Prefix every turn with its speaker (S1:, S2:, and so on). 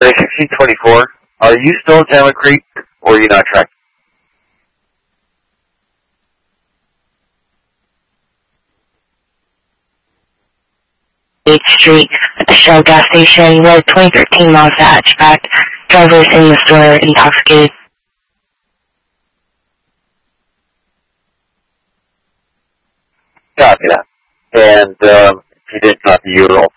S1: Saturday, 1624. Are you still in Talmud Creek, or are you not tracked?
S2: 8th Street at the Shell gas station. Red 2013 Mazda hatchback. Drivers in the store intoxicated.
S1: Copy that. And if he did copy, you were all